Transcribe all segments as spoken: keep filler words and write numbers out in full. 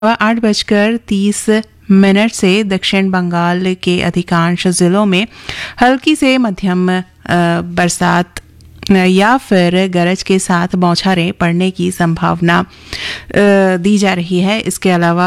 आठ बजकर तीस मिनट से दक्षिण बंगाल के अधिकांश जिलों में हल्की से मध्यम अ, बरसात या फिर गरज के साथ बौछारें पड़ने की संभावना अ, दी जा रही है। इसके अलावा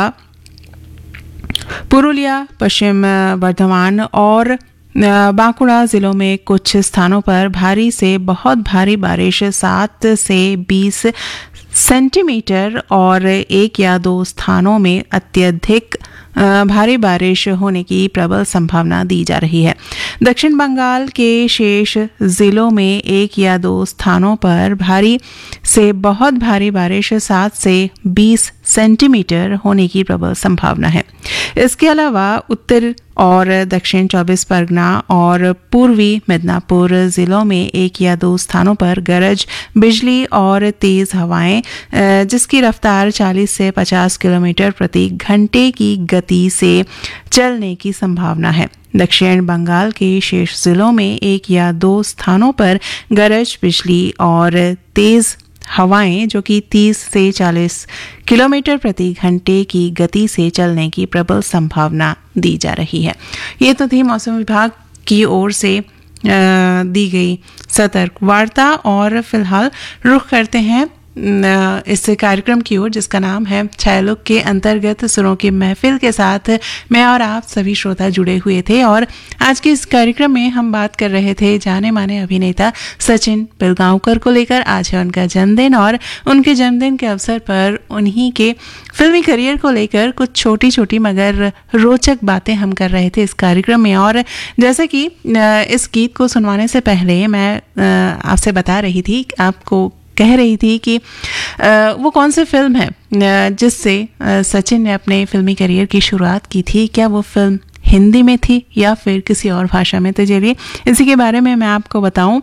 पुरुलिया, पश्चिम बर्धमान और अ, बांकुड़ा जिलों में कुछ स्थानों पर भारी से बहुत भारी बारिश सात से बीस सेंटीमीटर और एक या दो स्थानों में अत्यधिक अ, भारी बारिश होने की प्रबल संभावना दी जा रही है। दक्षिण बंगाल के शेष जिलों में एक या दो स्थानों पर भारी से बहुत भारी बारिश सात से बीस सेंटीमीटर होने की प्रबल संभावना है। इसके अलावा उत्तर और दक्षिण चौबीस परगना और पूर्वी मिदनापुर जिलों में एक या दो स्थानों पर गरज बिजली और तेज हवाएं अ, जिसकी रफ्तार चालीस से पचास किलोमीटर प्रति घंटे की गति से चलने की संभावना है। दक्षिण बंगाल के शेष जिलों में एक या दो स्थानों पर गरज बिजली और तेज हवाएं जो कि तीस से चालीस किलोमीटर प्रति घंटे की गति से चलने की प्रबल संभावना दी जा रही है। ये तो थी मौसम विभाग की ओर से अ, दी गई सतर्क वार्ता और फिलहाल रुख करते हैं न, इस कार्यक्रम की ओर जिसका नाम है छायालोक के अंतर्गत सुरों की महफिल के साथ मैं और आप सभी श्रोता जुड़े हुए थे। और आज के इस कार्यक्रम में हम बात कर रहे थे जाने माने अभिनेता सचिन पिलगांवकर को लेकर। आज है उनका जन्मदिन और उनके जन्मदिन के अवसर पर उन्हीं के फिल्मी करियर को लेकर कुछ छोटी छोटी मगर रोचक बातें हम कर रहे थे इस कार्यक्रम में। और जैसे कि इस गीत को सुनवाने से पहले मैं आपसे बता रही थी, आपको कह रही थी कि आ, वो कौन सी फिल्म है जिससे सचिन ने अपने फिल्मी करियर की शुरुआत की थी। क्या वो फिल्म हिंदी में थी या फिर किसी और भाषा में? तो चलिए इसी के बारे में मैं आपको बताऊं।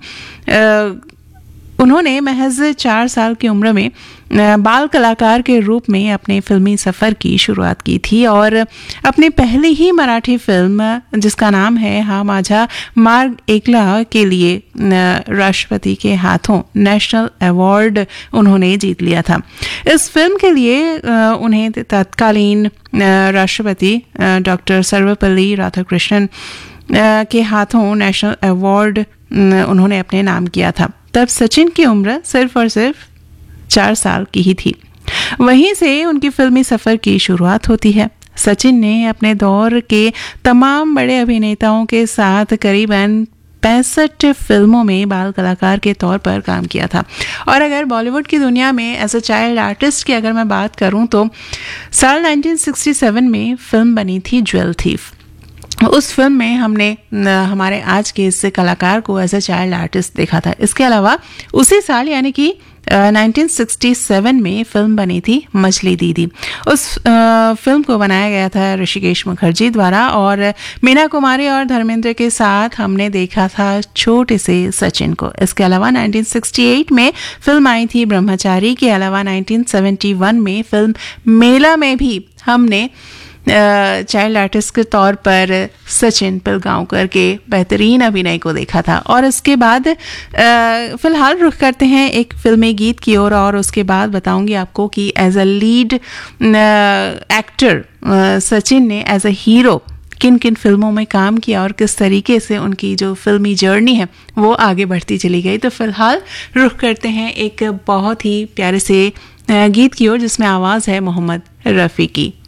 उन्होंने महज चार साल की उम्र में बाल कलाकार के रूप में अपने फिल्मी सफ़र की शुरुआत की थी और अपनी पहली ही मराठी फिल्म जिसका नाम है हा माझा मार्ग एकला के लिए राष्ट्रपति के हाथों नेशनल अवार्ड उन्होंने जीत लिया था। इस फिल्म के लिए उन्हें तत्कालीन राष्ट्रपति डॉक्टर सर्वपल्ली राधाकृष्णन के हाथों नेशनल अवार्ड उन्होंने अपने नाम किया था। तब सचिन की उम्र सिर्फ और सिर्फ चार साल की ही थी। वहीं से उनकी फिल्मी सफ़र की शुरुआत होती है। सचिन ने अपने दौर के तमाम बड़े अभिनेताओं के साथ करीबन पैंसठ फिल्मों में बाल कलाकार के तौर पर काम किया था। और अगर बॉलीवुड की दुनिया में एज अ चाइल्ड आर्टिस्ट की अगर मैं बात करूं तो साल उन्नीस सौ सड़सठ में फिल्म बनी थी ज्वेल थीफ। उस फिल्म में हमने हमारे आज के इस कलाकार को एज अ चाइल्ड आर्टिस्ट देखा था। इसके अलावा उसी साल यानी कि उन्नीस सौ सरसठ में फिल्म बनी थी मछली दीदी। उस आ, फिल्म को बनाया गया था ऋषिकेश मुखर्जी द्वारा और मीना कुमारी और धर्मेंद्र के साथ हमने देखा था छोटे से सचिन को। इसके अलावा उन्नीस सौ अड़सठ में फिल्म आई थी ब्रह्मचारी। के अलावा उन्नीस सौ इकहत्तर में फिल्म मेला में भी हमने चाइल्ड आर्टिस्ट के तौर पर सचिन पिलगांवकर के बेहतरीन अभिनय को देखा था। और इसके बाद फिलहाल रुख करते हैं एक फिल्मी गीत की ओर और, और उसके बाद बताऊंगी आपको कि as a lead actor Sachin ने एज अ हीरो किन किन फिल्मों में काम किया और किस तरीके से उनकी जो फिल्मी जर्नी है वो आगे बढ़ती चली गई। तो फिलहाल रुख करते हैं एक बहुत ही प्यारे से गीत की ओर जिसमें आवाज़ है मोहम्मद रफ़ी की।